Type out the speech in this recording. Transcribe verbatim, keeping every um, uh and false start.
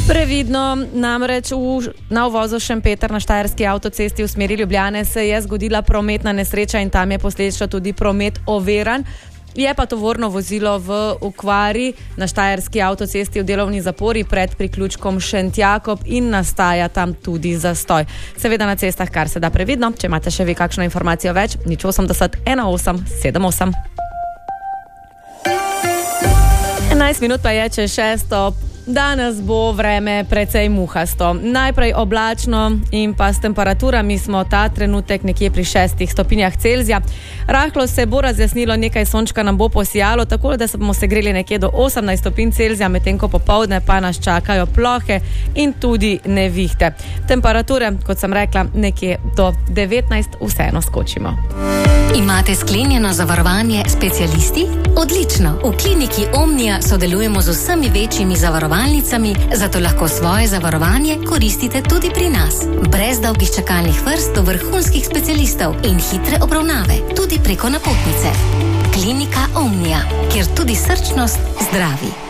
Previdno, namreč v, na uvozu Šempeter na štajerski avtocesti v smeri Ljubljane se je zgodila prometna nesreča in tam je posledično tudi promet oviran. Je pa tovorno vozilo v okvari na štajerski avtocesti v delovni zapori pred priključkom Šentjakob in nastaja tam tudi zastoj. Seveda na cestah kar se da previdno. Če imate še vi kakšno informacijo več, nič osemdeset ena osem sedem osem. enajst minut pa je čez šesto. Danes bo vreme precej muhasto. Najprej oblačno in pa s temperaturami smo ta trenutek nekje pri šestih stopinjah Celzija. Rahlo se bo razjasnilo, nekaj sončka nam bo posijalo, tako da se bomo segreli nekje do osemnajst stopinj Celzija, medtem ko popoldne pa nas čakajo plohe in tudi nevihte. Temperature, kot sem rekla, nekje do devetnajst vseeno skočimo. Imate sklenjeno zavarovanje specialisti? Odlično! V kliniki Omnia sodelujemo z vsemi večjimi zavarovalnicami, zato lahko svoje zavarovanje koristite tudi pri nas. Brez dolgih čakalnih vrst do vrhunskih specialistov in hitre obravnave, tudi preko napotnice. Klinika Omnia, kjer tudi srčnost zdravi.